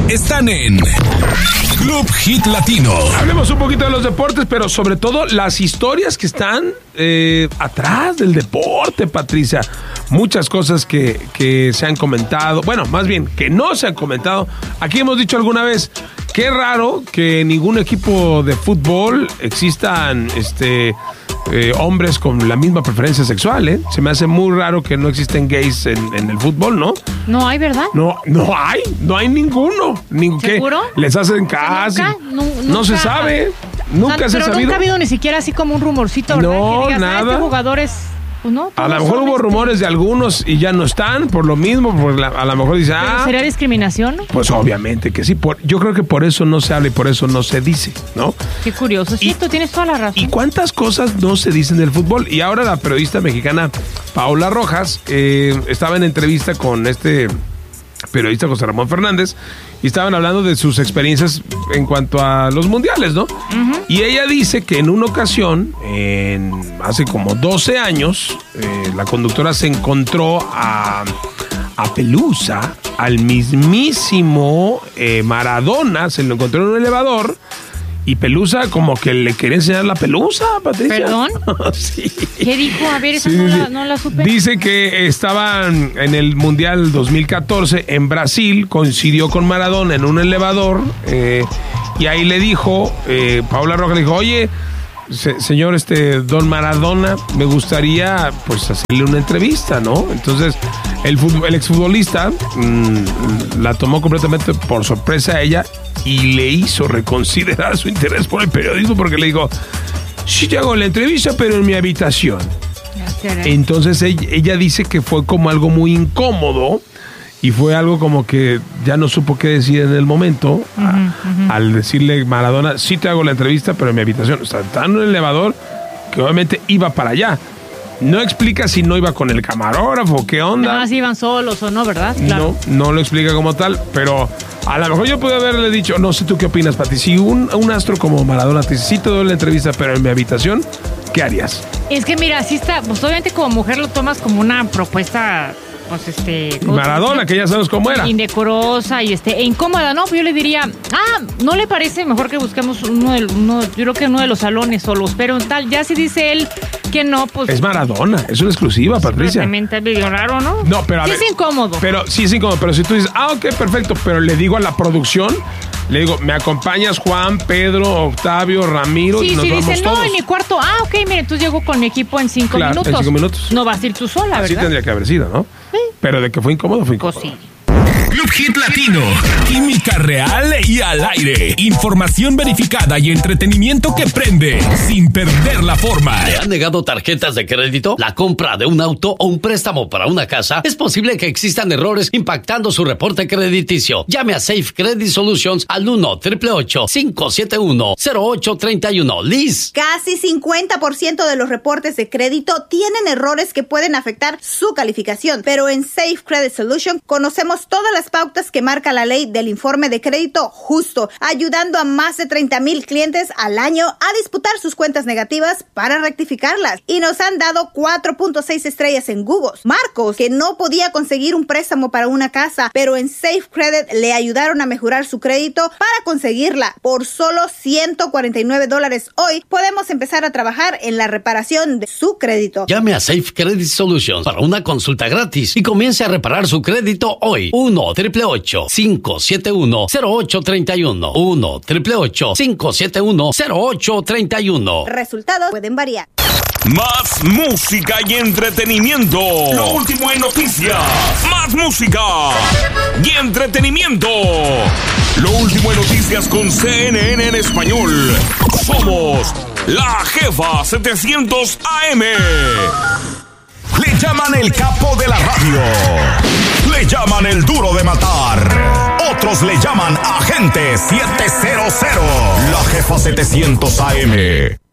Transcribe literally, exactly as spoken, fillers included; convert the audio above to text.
están en Club Hit Latino. Hablemos un poquito de los deportes, pero sobre todo las historias que están eh, atrás del deporte, Patricia. Muchas cosas que, que se han comentado, bueno, más bien que no se han comentado. Aquí hemos dicho alguna vez, qué raro que en ningún equipo de fútbol existan este eh, hombres con la misma preferencia sexual, ¿eh? Se me hace muy raro que no existen gays en, en el fútbol, ¿no? No hay, ¿verdad? No, no hay, no hay ninguno. Ning- ¿Seguro? ¿Qué? Les hacen caso. ¿Nunca? Nu- No nunca. se sabe. Nunca O sea, se ha pero sabido. nunca ha habido ni siquiera así como un rumorcito, ¿verdad? No, que digas, nada. Ah, este jugador es... Pues no, A lo todos mejor son, hubo este, rumores de algunos y ya no están por lo mismo, por la- a lo mejor dice, pero ah, ¿sería discriminación? pues obviamente que sí. Por, yo creo que por eso no se habla y por eso no se dice, ¿no? Qué curioso. Sí, Y- tú tienes toda la razón. ¿Y cuántas cosas no se dicen del fútbol? Y ahora la periodista mexicana Paola Rojas eh, estaba en entrevista con este periodista José Ramón Fernández y estaban hablando de sus experiencias en cuanto a los mundiales, ¿no? Uh-huh. Y ella dice que en una ocasión, en, hace como doce años, eh, la conductora se encontró a, a Pelusa, al mismísimo eh, Maradona, se lo encontró en un elevador. Y Pelusa como que le quería enseñar la pelusa, Patricia. ¿Perdón? Sí. ¿Qué dijo? A ver, esa Sí, no, sí. la, no la supe. Dice que estaban en el Mundial dos mil catorce en Brasil, coincidió con Maradona en un elevador, eh, y ahí le dijo, eh, Paola Rojas le dijo, oye, se, señor este Don Maradona, me gustaría pues hacerle una entrevista, ¿no? Entonces, el, fut- el exfutbolista mmm, la tomó completamente por sorpresa a ella y le hizo reconsiderar su interés por el periodismo porque le dijo, sí te hago la entrevista, pero en mi habitación. Entonces ella, ella dice que fue como algo muy incómodo y fue algo como que ya no supo qué decir en el momento, uh-huh, a, uh-huh. al decirle Maradona, sí te hago la entrevista, pero en mi habitación. O sea, está en un elevador que obviamente iba para allá. No explica si no iba con el camarógrafo, qué onda. Nada más iban solos o no, ¿verdad? Claro. No, no lo explica como tal, pero a lo mejor yo pude haberle dicho, no sé tú qué opinas, Pati, si un, un astro como Maradona te dice, sí te doy la entrevista, pero en mi habitación, ¿qué harías? Es que mira, sí está, pues obviamente como mujer lo tomas como una propuesta, pues este... Maradona, que ya sabes cómo era. Indecorosa y este, e incómoda, ¿no? Pues yo le diría, ah, ¿no le parece mejor que busquemos uno de, uno, yo creo que uno de los salones solos? Pero tal, ya si dice él que no, pues... Es Maradona, es una exclusiva, Patricia. Simplemente es medio raro, ¿no? No, pero a sí ver, es incómodo. Pero sí es incómodo, pero si tú dices, ah, ok, perfecto, pero le digo a la producción, le digo, ¿me acompañas Juan, Pedro, Octavio, Ramiro? Sí, y nos sí, vamos dice, todos. no, en mi cuarto, ah, ok, mire, entonces llego con mi equipo en cinco Claro, minutos. en cinco minutos. No vas a ir tú sola, Así ¿verdad? tendría que haber sido, ¿no? Sí. Pero de que fue incómodo, fue incómodo. Pues sí. Club Hit Latino. Química real y al aire. Información verificada y entretenimiento que prende sin perder la forma. ¿Te han negado tarjetas de crédito? ¿La compra de un auto o un préstamo para una casa? Es posible que existan errores impactando su reporte crediticio. Llame a Safe Credit Solutions al uno, ocho ocho ocho, cinco siete uno, cero ocho tres uno. Liz. Casi cincuenta por ciento de los reportes de crédito tienen errores que pueden afectar su calificación, pero en Safe Credit Solutions conocemos todas las pautas que marca la ley del informe de crédito justo, ayudando a más de treinta mil clientes al año a disputar sus cuentas negativas para rectificarlas. Y nos han dado cuatro punto seis estrellas en Google. Marcos, que no podía conseguir un préstamo para una casa, pero en Safe Credit le ayudaron a mejorar su crédito para conseguirla. Por solo ciento cuarenta y nueve dólares hoy, podemos empezar a trabajar en la reparación de su crédito. Llame a Safe Credit Solutions para una consulta gratis y comience a reparar su crédito hoy. uno, ocho ocho ocho, cinco siete uno, cero ocho tres uno. uno, ocho ocho ocho, cinco siete uno, cero ocho tres uno. Resultados pueden variar. Más música y entretenimiento. Lo último en noticias. Más música y entretenimiento. Lo último en noticias con C N N en español. Somos la Jefa setecientos A M. Le llaman el capo de la radio. Le llaman el duro de matar. Otros le llaman agente siete cero cero. La Jefa setecientos A M.